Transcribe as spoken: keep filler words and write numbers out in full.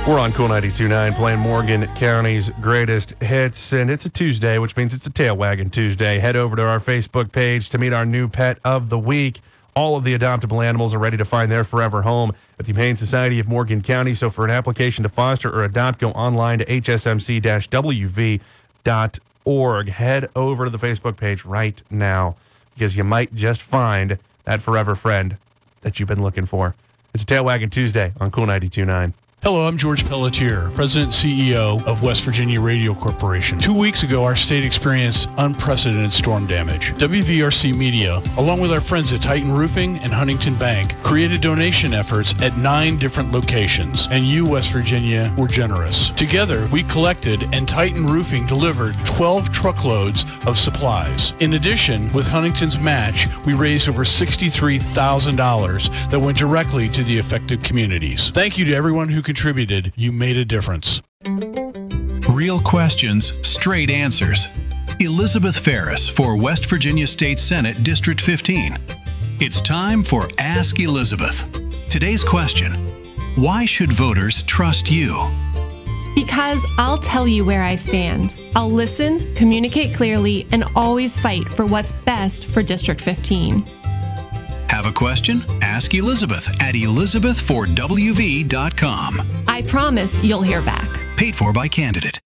We're on Cool ninety-two point nine playing Morgan County's greatest hits, and it's a Tuesday, which means it's a Tail Wagging Tuesday. Head over to our Facebook page to meet our new pet of the week. All of the adoptable animals are ready to find their forever home at the Humane Society of Morgan County. So for an application to foster or adopt, go online to h s m c dash w v dot org. Head over to the Facebook page right now because you might just find that forever friend that you've been looking for. It's a Tail Wagging Tuesday on Cool ninety-two point nine. Hello, I'm George Pelletier, President and C E O of West Virginia Radio Corporation. Two weeks ago, our state experienced unprecedented storm damage. W V R C Media, along with our friends at Titan Roofing and Huntington Bank, created donation efforts at nine different locations, and you, West Virginia, were generous. Together, we collected, and Titan Roofing delivered twelve truckloads of supplies. In addition, with Huntington's match, we raised over sixty-three thousand dollars that went directly to the affected communities. Thank you to everyone who contributed. You made a difference. Real questions, straight answers. Elizabeth Ferris for West Virginia State Senate District fifteen. It's time for Ask Elizabeth. Today's question: why should voters trust you? Because I'll tell you where I stand. I'll listen, communicate clearly, and always fight for what's best for District fifteen. Have a question? Ask Elizabeth at elizabeth for w v dot com. I promise you'll hear back. Paid for by candidate.